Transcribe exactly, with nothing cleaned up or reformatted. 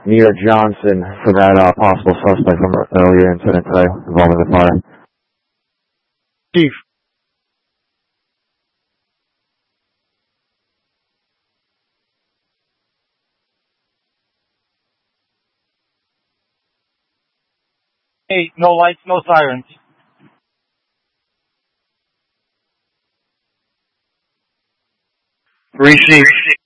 New York Johnson for that uh, possible suspect from earlier incident today involving the fire. Chief. Hey, no lights, no sirens. Receive.